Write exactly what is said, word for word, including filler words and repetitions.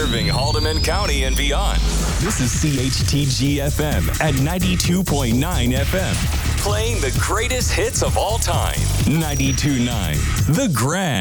Serving Haldeman County and beyond. This is C H T G F M at ninety-two point nine F M. Playing the greatest hits of all time. ninety-two point nine The Grand.